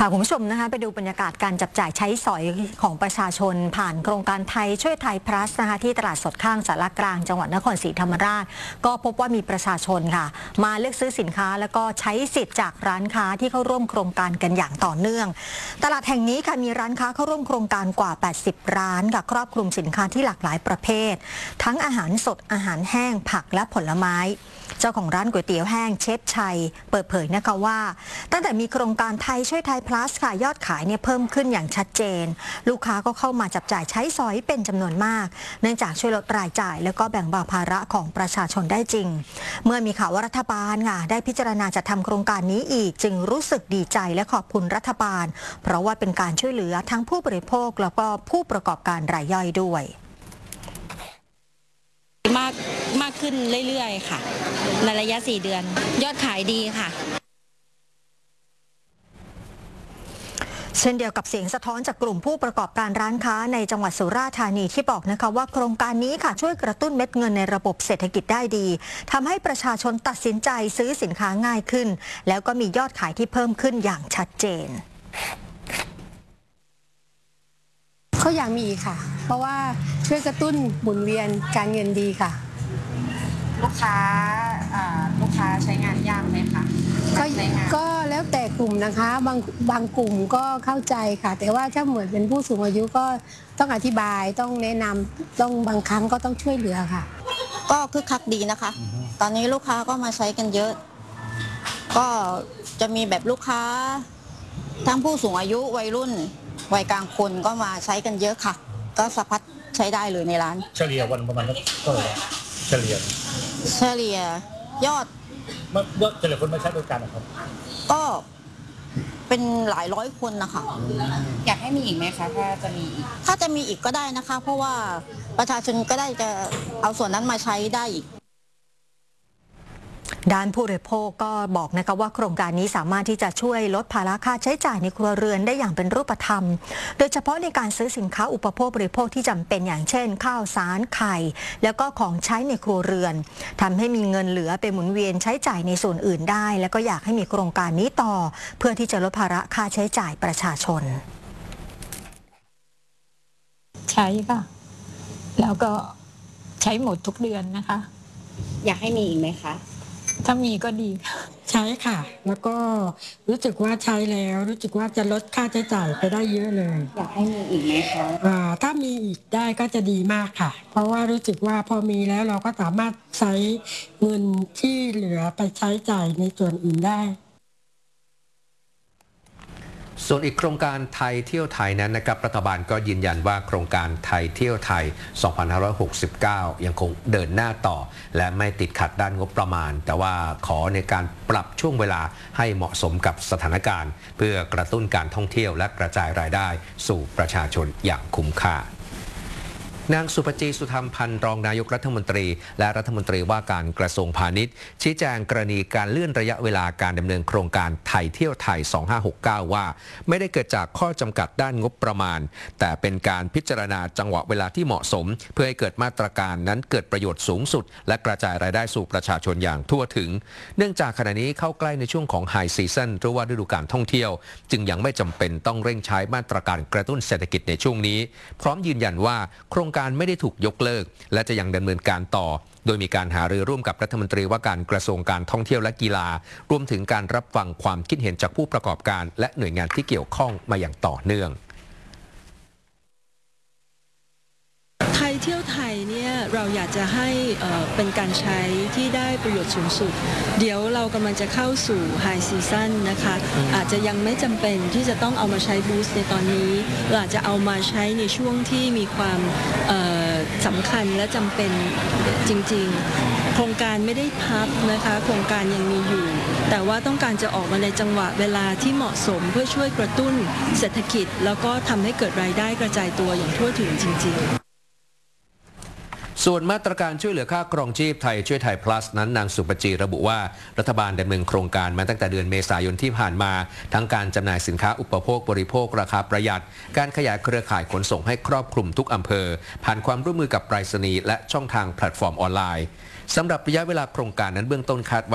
พาคุณผู้ชมนะคะไปดูบรรยากาศการจับจ่ายใช้สอยของประชาชนผ่านโครงการไทยช่วยไทย plus นะคะที่ตลาดสดข้างสารกลางจังหวัดนครศรีธรรมราชก็พบว่ามีประชาชนค่ะมาเลือกซื้อสินค้าแล้วก็ใช้สิทธิ์จากร้านค้าที่เข้าร่วมโครงการกันอย่างต่อเนื่องตลาดแห่งนี้ค่ะมีร้านค้าเข้าร่วมโครงการกว่า80ร้านค่ะครอบคลุมสินค้าที่หลากหลายประเภททั้งอาหารสดอาหารแห้งผักและผลไม้เจ้าของร้านก๋วยเตี๋ยวแห้งเชฟชัยเปิดเผยนะคะว่าตั้งแต่มีโครงการไทยช่วยไทย plus ค่ะยอดขายเนี่ยเพิ่มขึ้นอย่างชัดเจนลูกค้าก็เข้ามาจับจ่ายใช้สอยเป็นจำนวนมากเนื่องจากช่วยลดรายจ่ายแล้วก็แบ่งเบาภาระของประชาชนได้จริงเมื่อมีข่าวว่ารัฐบาลค่ะได้พิจารณาจัดทำโครงการนี้อีกจึงรู้สึกดีใจและขอบคุณรัฐบาลเพราะว่าเป็นการช่วยเหลือทั้งผู้บริโภคแล้วก็ผู้ประกอบการรายย่อยด้วยมากขึ้นเรื่อยๆค่ะในระยะ4 เดือนยอดขายดีค่ะเช่นเดียวกับเสียงสะท้อนจากกลุ่มผู้ประกอบการร้านค้าในจังหวัดสุราษฎร์ธานีที่บอกนะคะว่าโครงการนี้ค่ะช่วยกระตุ้นเม็ดเงินในระบบเศรษฐกิจได้ดีทำให้ประชาชนตัดสินใจซื้อสินค้าง่ายขึ้นแล้วก็มียอดขายที่เพิ่มขึ้นอย่างชัดเจนเขาอยากมีอีกค่ะเพราะว่าช่วยกระตุ้นหมุนเวียนการเงินดีค่ะลูกค้าใช้งานยากไหมคะก็แล้วแต่กลุ่มนะคะบางกลุ่มก็เข้าใจค่ะแต่ว่าถ้าเหมือนเป็นผู้สูงอายุก็ต้องอธิบายต้องแนะนำต้องบางครั้งก็ต้องช่วยเหลือค่ะก็คึกคักดีนะคะตอนนี้ลูกค้าก็มาใช้กันเยอะก็จะมีแบบลูกค้าทั้งผู้สูงอายุวัยรุ่นวัยกลางคนก็มาใช้กันเยอะค่ะก็สะพัดใช้ได้เลยในร้านเฉลี่ยวันประมาณเท่าไหร่เฉลี่ยยอดเฉลี่ยคนมาใช้บริการนะครับก็เป็นหลายร้อยคนนะคะอยากให้มีอีกไหมคะถ้าจะมีอีกก็ได้นะคะเพราะว่าประชาชนก็ได้จะเอาส่วนนั้นมาใช้ได้อีกด้านผู้บริโภคก็บอกนะคะว่าโครงการนี้สามารถที่จะช่วยลดภาระค่าใช้จ่ายในครัวเรือนได้อย่างเป็นรูปธรรมโดยเฉพาะในการซื้อสินค้าอุปโภคบริโภคที่จำเป็นอย่างเช่นข้าวสารไข่แล้วก็ของใช้ในครัวเรือนทำให้มีเงินเหลือไปหมุนเวียนใช้จ่ายในส่วนอื่นได้แล้วก็อยากให้มีโครงการนี้ต่อเพื่อที่จะลดภาระค่าใช้จ่ายประชาชนใช้ค่ะแล้วก็ใช้หมดทุกเดือนนะคะอยากให้มีอีกไหมคะถ้ามีก็ดีใช้ค่ะแล้วก็รู้สึกว่าใช้แล้วรู้สึกว่าจะลดค่าใช้จ่ายไปได้เยอะเลยอยากให้มีอีกไหมคะถ้ามีอีกได้ก็จะดีมากค่ะเพราะว่ารู้สึกว่าพอมีแล้วเราก็สามารถใช้เงินที่เหลือไปใช้จ่ายในส่วนอื่นได้ส่วนอีกโครงการไทยเที่ยวไทยนั้นนะครับรัฐบาลก็ยืนยันว่าโครงการไทยเที่ยวไทย 2569 ยังคงเดินหน้าต่อและไม่ติดขัดด้านงบประมาณแต่ว่าขอในการปรับช่วงเวลาให้เหมาะสมกับสถานการณ์เพื่อกระตุ้นการท่องเที่ยวและกระจายรายได้สู่ประชาชนอย่างคุ้มค่านางสุภจีสุธรรมพันธ์รองนายกรัฐมนตรีและรัฐมนตรีว่าการกระทรวงพาณิชย์ชี้แจงกรณีการเลื่อนระยะเวลาการดำเนินโครงการไทยเที่ยวไทย 2569 ว่าไม่ได้เกิดจากข้อจำกัดด้านงบประมาณแต่เป็นการพิจารณาจังหวะเวลาที่เหมาะสมเพื่อให้เกิดมาตรการนั้นเกิดประโยชน์สูงสุดและกระจายรายได้สู่ประชาชนอย่างทั่วถึงเนื่องจากขณะนี้เข้าใกล้ในช่วงของไฮซีซั่นหรือว่าฤดูกาลท่องเที่ยวจึงยังไม่จำเป็นต้องเร่งใช้มาตรการกระตุ้นเศรษฐกิจในช่วงนี้พร้อมยืนยันว่าโครงการไม่ได้ถูกยกเลิกและจะยังดำเนินการต่อโดยมีการหารือร่วมกับรัฐมนตรีว่าการกระทรวงการท่องเที่ยวและกีฬารวมถึงการรับฟังความคิดเห็นจากผู้ประกอบการและหน่วยงานที่เกี่ยวข้องมาอย่างต่อเนื่องไทยเที่ยวไทยเนี่ยเราอยากจะให้เป็นการใช้ที่ได้ประโยชน์สูงสุดเดี๋ยวเรากำลังจะเข้าสู่ไฮซีซั่นนะคะอาจจะยังไม่จำเป็นที่จะต้องเอามาใช้บูสต์ในตอนนี้เราอาจจะเอามาใช้ในช่วงที่มีความสำคัญและจำเป็นจริงๆโครงการไม่ได้พับนะคะโครงการยังมีอยู่แต่ว่าต้องการจะออกมาในจังหวะเวลาที่เหมาะสมเพื่อช่วยกระตุ้นเศรษฐกิจแล้วก็ทำให้เกิดรายได้กระจายตัวอย่างทั่วถึงจริงๆส่วนมาตรการช่วยเหลือค่าครองชีพไทยช่วยไทย plus นั้นนางสุปจีระบุว่ารัฐบาลดำเนินโครงการมาตั้งแต่เดือนเมษายนที่ผ่านมาทั้งการจำหน่ายสินค้าอุปโภคบริโภคราคาประหยัดการขยายเครือข่ายขนส่งให้ครอบคลุมทุกอำเภอผ่านความร่วมมือกับไปรษณีย์และช่องทางแพลตฟอร์มออนไลน์สำหรับระยะเวลาโครงการนั้นเบื้องต้นคาดว่า